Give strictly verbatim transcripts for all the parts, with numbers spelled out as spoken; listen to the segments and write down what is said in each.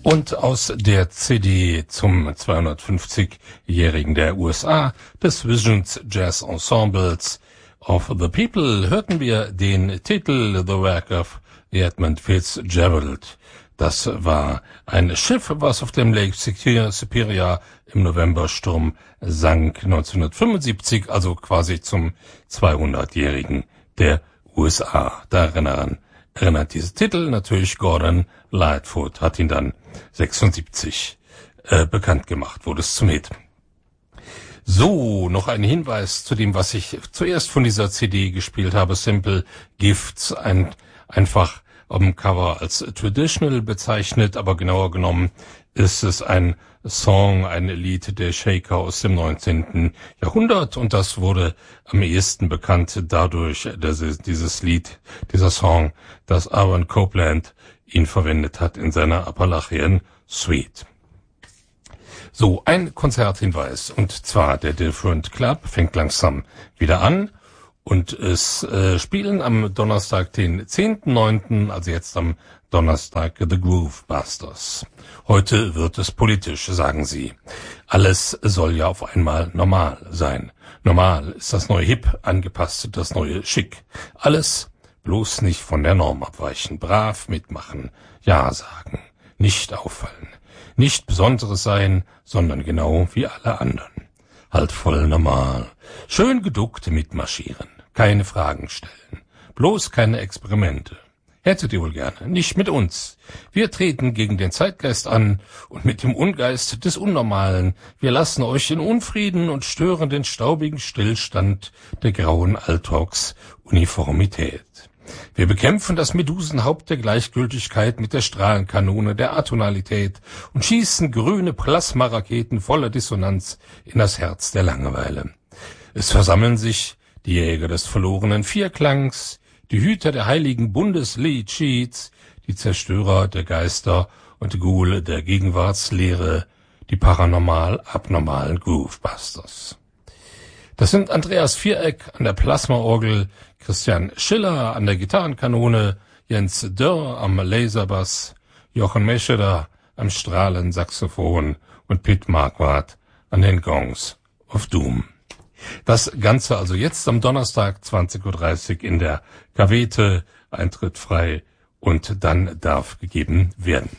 Und aus der C D zum zweihundertfünfzigjährigen der U S A des Visions Jazz Ensembles of the People hörten wir den Titel The Work of the Edmund Fitzgerald. Das war ein Schiff, was auf dem Lake Superior im Novembersturm sank neunzehnhundertfünfundsiebzig, also quasi zum zweihundertjährigen der U S A. Daran erinnert dieser Titel natürlich Gordon Lightfoot, hat ihn dann sechsundsiebzig äh, bekannt gemacht, wurde es zum Hit. So, noch ein Hinweis zu dem, was ich zuerst von dieser C D gespielt habe. Simple Gifts, ein, einfach auf dem Cover als Traditional bezeichnet, aber genauer genommen ist es ein Song, ein Lied der Shaker aus dem neunzehnten Jahrhundert, und das wurde am ehesten bekannt dadurch, dass dieses Lied, dieser Song, dass Aaron Copland ihn verwendet hat in seiner Appalachian Suite. So, ein Konzerthinweis, und zwar der Different Club fängt langsam wieder an. Und es äh, spielen am Donnerstag, den zehnten neunten, also jetzt am Donnerstag, The Groove Busters. Heute wird es politisch, sagen sie. Alles soll ja auf einmal normal sein. Normal ist das neue Hip, angepasst das neue Schick. Alles bloß nicht von der Norm abweichen. Brav mitmachen, Ja sagen, nicht auffallen. Nicht Besonderes sein, sondern genau wie alle anderen. Halt voll normal. Schön geduckt mitmarschieren. Keine Fragen stellen. Bloß keine Experimente. Hättet ihr wohl gerne. Nicht mit uns. Wir treten gegen den Zeitgeist an und mit dem Ungeist des Unnormalen. Wir lassen euch in Unfrieden und stören den staubigen Stillstand der grauen Alltagsuniformität. Wir bekämpfen das Medusenhaupt der Gleichgültigkeit mit der Strahlenkanone der Atonalität und schießen grüne Plasmaraketen voller Dissonanz in das Herz der Langeweile. Es versammeln sich die Jäger des verlorenen Vierklangs, die Hüter der heiligen Bundeslied-Sheets, die Zerstörer der Geister und Ghoul der Gegenwartslehre, die paranormal-abnormalen Groovebusters. Das sind Andreas Viereck an der Plasmaorgel, Christian Schiller an der Gitarrenkanone, Jens Dörr am Laserbass, Jochen Mescheder am Strahlensaxophon und Pete Marquardt an den Gongs of Doom. Das Ganze also jetzt am Donnerstag zwanzig Uhr dreißig in der Cavete, Eintritt frei, und dann darf gegeben werden.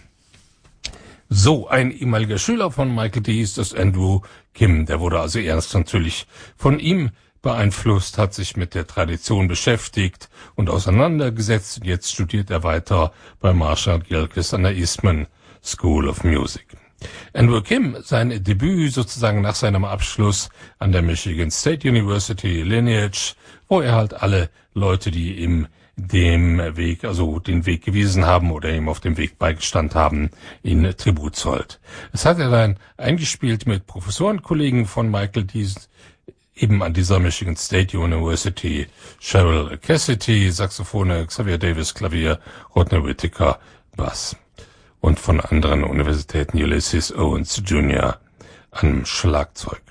So, ein ehemaliger Schüler von Michael Dees ist Andrew Kim. Der wurde also erst natürlich von ihm beeinflusst, hat sich mit der Tradition beschäftigt und auseinandergesetzt. Jetzt studiert er weiter bei Marshall Gilkes an der Eastman School of Music. Andrew Kim, sein Debüt sozusagen nach seinem Abschluss an der Michigan State University Lineage, wo er halt alle Leute, die ihm dem Weg, also den Weg gewiesen haben oder ihm auf dem Weg beigestanden haben, in Tribut zollt. Es hat er dann eingespielt mit Professorenkollegen von Michael Dees, eben an dieser Michigan State University, Cheryl Cassidy, Saxophone, Xavier Davis, Klavier, Rodney Whittaker, Bass. Und von anderen Universitäten Ulysses Owens Junior am Schlagzeug.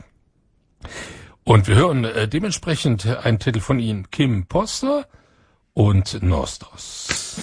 Und wir hören äh, dementsprechend einen Titel von ihm, Kim Poster und Nostos.